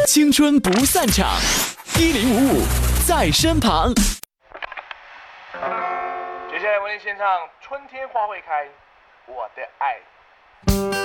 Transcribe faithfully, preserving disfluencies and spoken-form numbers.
青春不散场，一零五五在身旁。 接下来为您献唱《春天花会开》，我的爱。